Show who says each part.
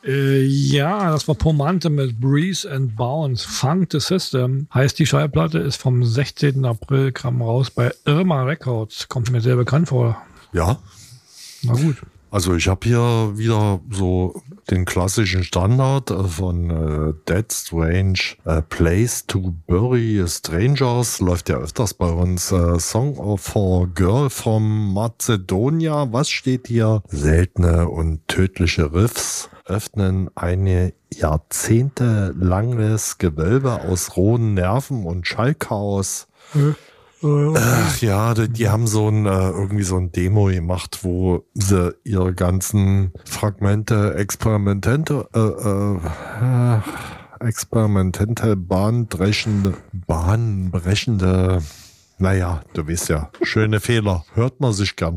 Speaker 1: Ja, das war Pomante mit Breeze and Bounce. Funk the System heißt die Schallplatte, ist vom 16. April, kam raus bei Irma Records. Kommt mir sehr bekannt vor.
Speaker 2: Ja.
Speaker 1: Na gut.
Speaker 2: Also ich habe hier wieder so den klassischen Standard von Dead Strange, Place to Bury Strangers, läuft ja öfters bei uns. Song for Girl from Macedonia. Was steht hier? Seltene und tödliche Riffs öffnen eine jahrzehntelanges Gewölbe aus rohen Nerven und Schallchaos. Ach ja, die haben so ein irgendwie so ein Demo gemacht, wo sie ihre ganzen Fragmente, experimentelle, bahnbrechende, naja, du weißt ja, schöne Fehler, hört man sich gern